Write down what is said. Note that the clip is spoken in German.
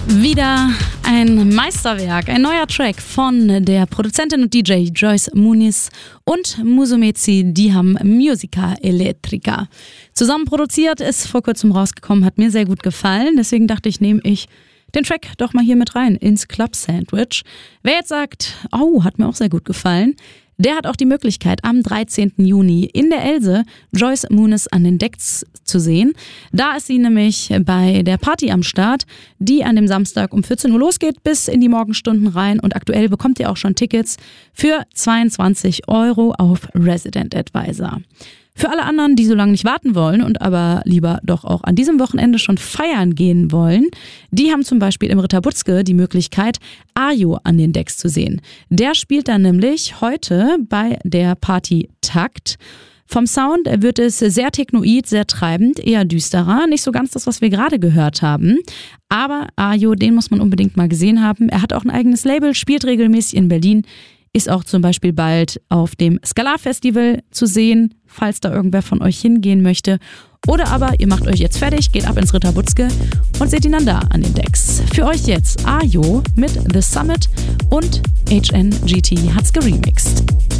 Wieder ein Meisterwerk, ein neuer Track von der Produzentin und DJ Joyce Muniz und Musumeci, die haben Musica Elettrica zusammen produziert, ist vor kurzem rausgekommen, hat mir sehr gut gefallen, deswegen dachte ich, nehme ich den Track doch mal hier mit rein ins Club Sandwich. Wer jetzt sagt, oh, hat mir auch sehr gut gefallen, der hat auch die Möglichkeit, am 13. Juni in der Else Joyce Muniz an den Decks zu sehen. Da ist sie nämlich bei der Party am Start, die an dem Samstag um 14 Uhr losgeht, bis in die Morgenstunden rein. Und aktuell bekommt ihr auch schon Tickets für 22 € auf Resident Advisor. Für alle anderen, die so lange nicht warten wollen und aber lieber doch auch an diesem Wochenende schon feiern gehen wollen, die haben zum Beispiel im Ritter Butzke die Möglichkeit, Ajo an den Decks zu sehen. Der spielt dann nämlich heute bei der Party Takt. Vom Sound wird es sehr technoid, sehr treibend, eher düsterer, nicht so ganz das, was wir gerade gehört haben. Aber Ajo, den muss man unbedingt mal gesehen haben. Er hat auch ein eigenes Label, spielt regelmäßig in Berlin, ist auch zum Beispiel bald auf dem Skalar-Festival zu sehen, falls da irgendwer von euch hingehen möchte. Oder aber ihr macht euch jetzt fertig, geht ab ins Ritter Butzke und seht ihn dann da an den Decks. Für euch jetzt Ajo mit The Summit und HNGT hat's geremixed.